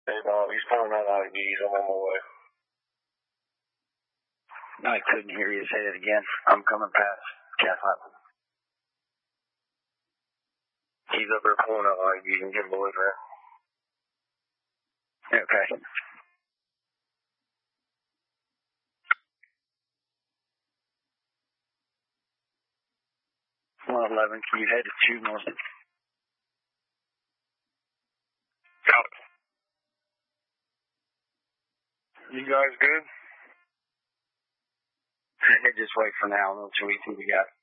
Hey, Bob, he's pulling out IDs. I'm on my way. I couldn't hear you say it again. I'm coming past Catholic. He's up there pulling out IDs and getting belligerent. Okay. Well, 11, can you head to 2 north? Got it. You guys good? Just wait for now until we see what we got.